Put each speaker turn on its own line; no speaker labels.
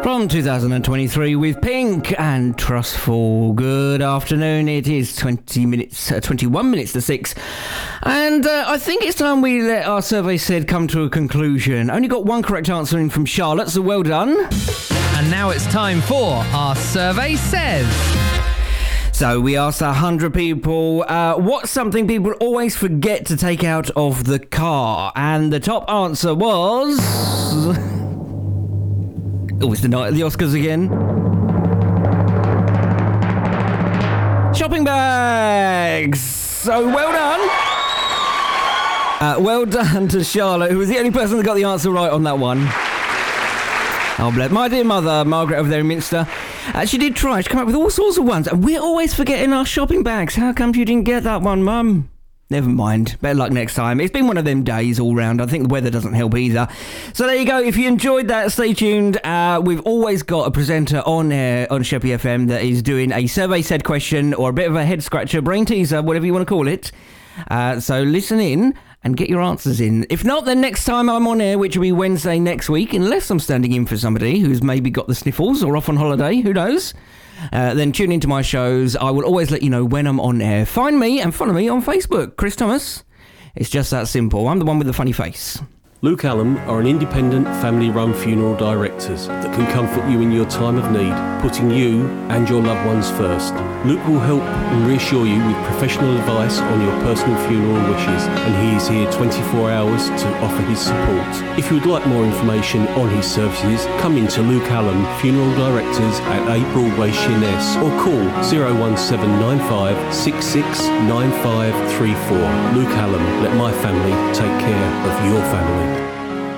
From 2023 with Pink and Trustful. Good afternoon. It is 21 minutes to 6. And I think it's time we let our survey said come to a conclusion. Only got one correct answer in from Charlotte, so well done.
And now it's time for our survey says.
So we asked 100 people, what's something people always forget to take out of the car? And the top answer was... Oh, it's the night of the Oscars again. Shopping bags! So well done. Well done to Charlotte, who was the only person that got the answer right on that one. Oh, bless. My dear mother, Margaret over there in Minster, she did try. She came up with all sorts of ones. And we're always forgetting our shopping bags. How come you didn't get that one, Mum? Never mind. Better luck next time. It's been one of them days all round. I think the weather doesn't help either. So there you go. If you enjoyed that, stay tuned. We've always got a presenter on air on Sheppey FM that is doing a survey said question or a bit of a head scratcher, brain teaser, whatever you want to call it. So listen in and get your answers in. If not, then next time I'm on air, which will be Wednesday next week, unless I'm standing in for somebody who's maybe got the sniffles or off on holiday, who knows? Then tune into my shows. I will always let you know when I'm on air. Find me and follow me on Facebook, Chris Thomas. It's just that simple. I'm the one with the funny face.
Luke Allen are an independent family-run funeral directors that can comfort you in your time of need, putting you and your loved ones first. Luke will help and reassure you with professional advice on your personal funeral wishes, and he is here 24 hours to offer his support. If you would like more information on his services, come into Luke Allen Funeral Directors at 8 Broadway, Sheerness, or call 01795 669534. Luke Allen, let my family take care of your family.